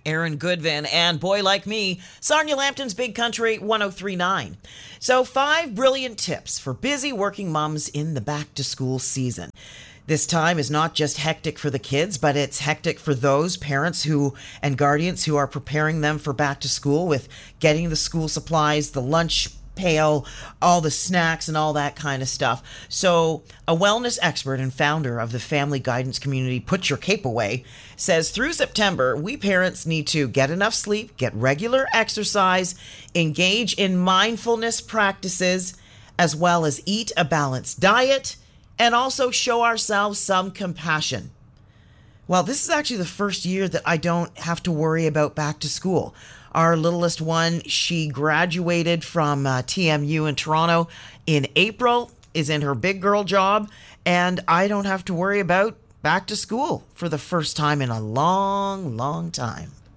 Aaron Goodvin, and Boy Like Me, Sarnia Lambton's Big Country 1039. So 5 brilliant tips for busy working moms in the back-to-school season. This time is not just hectic for the kids, but it's hectic for those parents who and guardians who are preparing them for back to school with getting the school supplies, the lunch pail, all the snacks and all that kind of stuff. So a wellness expert and founder of the family guidance community Put Your Cape Away says through September, we parents need to get enough sleep, get regular exercise, engage in mindfulness practices, as well as eat a balanced diet, and also show ourselves some compassion. Well, this is actually the first year that I don't have to worry about back to school. Our littlest one, she graduated from TMU in Toronto in April, is in her big girl job, and I don't have to worry about back to school for the first time in a long, long time.